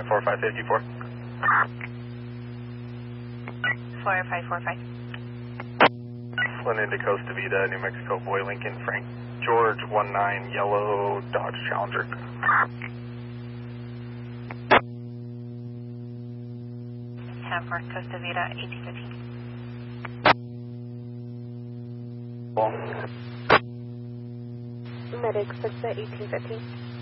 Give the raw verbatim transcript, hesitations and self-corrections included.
four five five four. four five four five. Flynn into Costa Vida, New Mexico, Boy Lincoln, Frank George, one nine, yellow Dodge Challenger. ten four, Costa Vida, eighteen fifteen. Medic, six at eighteen fifteen.